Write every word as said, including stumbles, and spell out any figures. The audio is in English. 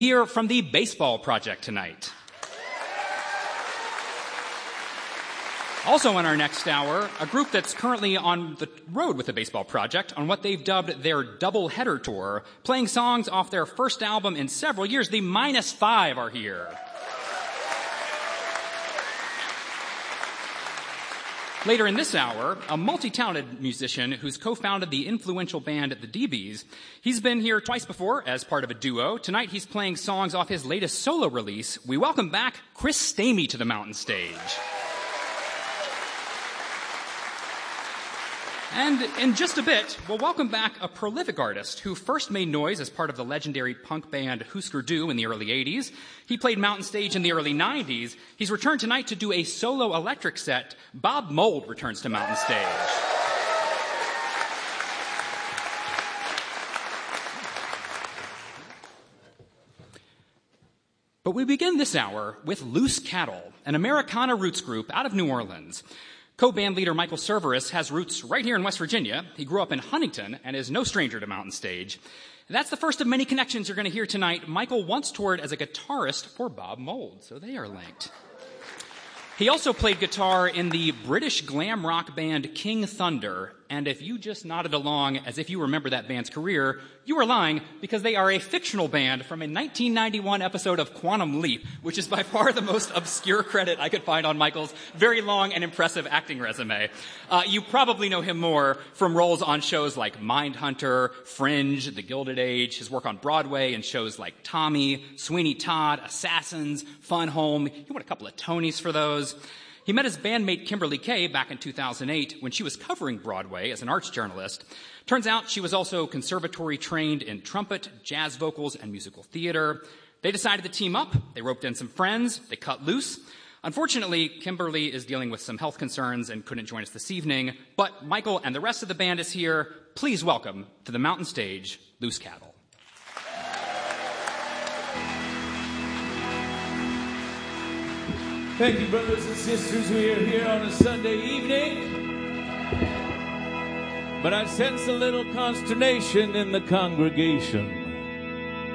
Here from the Baseball Project tonight. Also in our next hour, a group that's currently on the road with the Baseball Project on what they've dubbed their double-header tour, playing songs off their first album in several years. The Minus Five are here. Later in this hour, a multi-talented musician who's co-founded the influential band The D Bs. He's been here twice before as part of a duo. Tonight he's playing songs off his latest solo release. We welcome back Chris Stamey to the mountain stage. And in just a bit, we'll welcome back a prolific artist who first made noise as part of the legendary punk band Husker Du in the early eighties. He played mountain stage in the early nineties. He's returned tonight to do a solo electric set. Bob Mould returns to mountain stage. But we begin this hour with Loose Cattle, an Americana roots group out of New Orleans. Co-band leader Michael Cerveris has roots right here in West Virginia. He grew up in Huntington and is no stranger to mountain stage. And that's the first of many connections you're going to hear tonight. Michael once toured as a guitarist for Bob Mould, so they are linked. He also played guitar in the British glam rock band King Thunder, and if you just nodded along as if you remember that band's career, you were lying, because they are a fictional band from a nineteen ninety-one episode of Quantum Leap, which is by far the most obscure credit I could find on Michael's very long and impressive acting resume. Uh, you probably know him more from roles on shows like Mindhunter, Fringe, The Gilded Age, his work on Broadway in shows like Tommy, Sweeney Todd, Assassins, Fun Home. He won a couple of Tonys for those. He met his bandmate Kimberly Kay back in two thousand eight when she was covering Broadway as an arts journalist. Turns out she was also conservatory trained in trumpet, jazz vocals, and musical theater. They decided to team up. They roped in some friends. They cut loose. Unfortunately, Kimberly is dealing with some health concerns and couldn't join us this evening. But Michael and the rest of the band is here. Please welcome to the mountain stage, Loose Cattle. Thank you, brothers and sisters. We are here on a Sunday evening. But I sense a little consternation in the congregation.